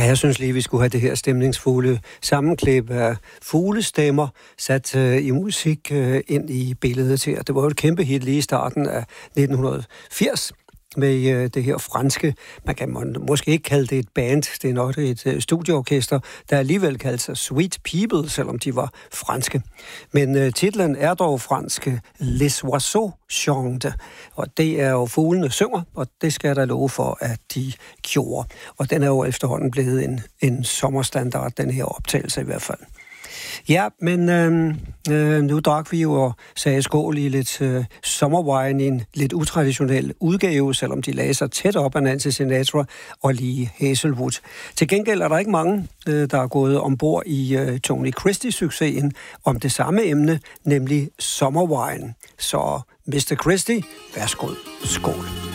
jeg synes lige, vi skulle have det her stemningsfulde sammenklip af fuglestemmer sat i musik ind i billedet her. Det var jo et kæmpe hit lige i starten af 1980 med det her franske, man kan måske ikke kalde det et band, det er nok et studieorkester, der alligevel kaldte sig Sweet People, selvom de var franske. Men titlen er dog franske, Les Oiseaux Chantent, og det er jo fuglene synger, og det skal jeg da love for, at de gjorde. Og den er jo efterhånden blevet en sommerstandard, den her optagelse i hvert fald. Ja, men nu drak vi jo og sagde skål i lidt sommerwine i en lidt utraditionel udgave, selvom de lagde sig tæt op af Nancy Sinatra og lige Hazelwood. Til gengæld er der ikke mange, der er gået ombord i Tony Christie-succesen om det samme emne, nemlig sommerwine. Så Mr. Christie, værsgo, skål.